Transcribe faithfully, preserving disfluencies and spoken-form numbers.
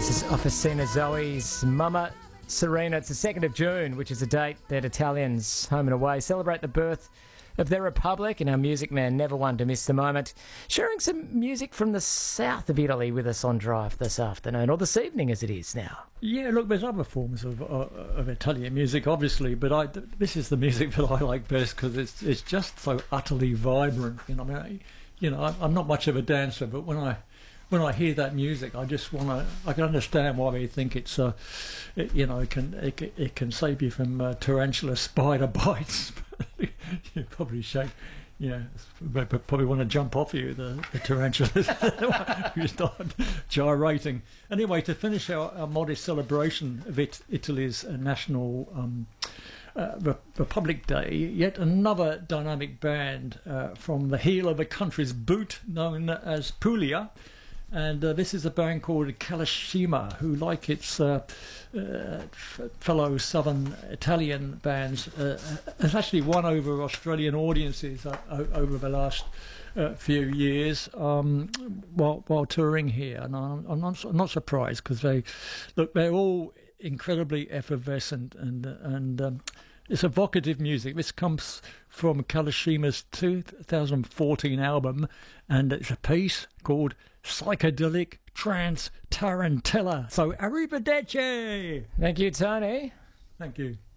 This is Officina Zoe's Mama Serena. It's the second of June, which is a date that Italians, home and away, celebrate the birth of their republic, and our music man never one to miss the moment, sharing some music from the south of Italy with us on Drive this afternoon, or this evening as it is now. Yeah, look, there's other forms of, uh, of Italian music, obviously, but I, this is the music that I like best because it's it's just so utterly vibrant. You know, I mean, I, you know, I'm not much of a dancer, but when I when I hear that music, I just want to. I can understand why they think it's, uh, it, you know, it can it, it can save you from uh, tarantula spider bites. You probably shake. Yeah, they probably want to jump off you, the, the tarantulas, who start gyrating. Anyway, to finish our, our modest celebration of it, Italy's uh, national um, uh, Re- Republic Day, yet another dynamic band uh, from the heel of the country's boot, known as Puglia. And uh, this is a band called Kalashima, who, like its uh, uh, f- fellow southern Italian bands, uh, has actually won over Australian audiences uh, o- over the last uh, few years um, while, while touring here. And I'm, I'm, not, I'm not surprised because they look they're all incredibly effervescent and and. Um, It's evocative music. This comes from Kalashima's two thousand fourteen album, and it's a piece called Psychedelic Trance Tarantella. So, arrivederci! Thank you, Tony. Thank you.